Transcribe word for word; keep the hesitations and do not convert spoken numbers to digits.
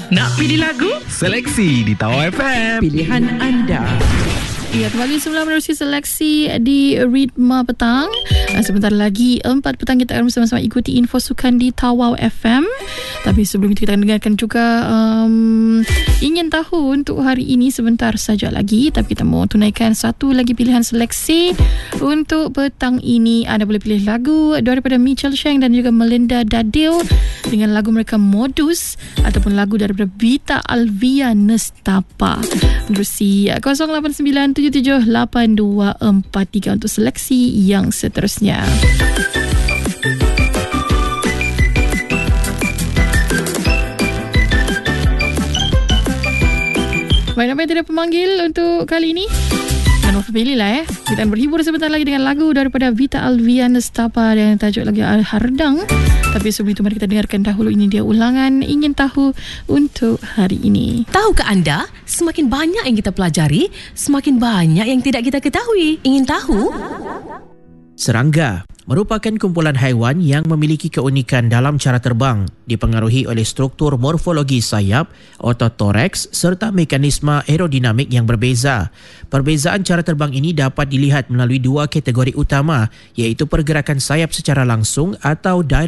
Nak pilih lagu? Seleksi di Tawau F M. Pilihan anda. Ya, kembali semula menerusi seleksi di Ritma Petang. Sebentar lagi empat petang kita akan bersama-sama ikuti info sukan di Tawau F M. Tapi sebelum itu kita akan dengarkan juga um, ingin tahu untuk hari ini sebentar saja lagi. Tapi kita mau tunaikan satu lagi pilihan seleksi untuk petang ini. Anda boleh pilih lagu daripada Mitchell Sheng dan juga Melinda Dadil dengan lagu mereka Modus ataupun lagu daripada Vita Alvia Nestapa. Menerusi kosong lapan sembilan tujuh tujuh lapan dua empat tiga untuk seleksi yang seterusnya. Baik, apa yang tidak pemanggil untuk kali ini? Dan pilih lah eh. Kita akan berhibur sebentar lagi dengan lagu daripada Vita Alvia Nestapa yang tajuk lagi Hardang. Tapi sebelum itu mari kita dengarkan dahulu ini dia ulangan ingin tahu untuk hari ini. Tahukah anda, semakin banyak yang kita pelajari, semakin banyak yang tidak kita ketahui. Ingin tahu? Serangga merupakan kumpulan haiwan yang memiliki keunikan dalam cara terbang, dipengaruhi oleh struktur morfologi sayap, otot toraks serta mekanisme aerodinamik yang berbeza. Perbezaan cara terbang ini dapat dilihat melalui dua kategori utama, iaitu pergerakan sayap secara langsung atau direct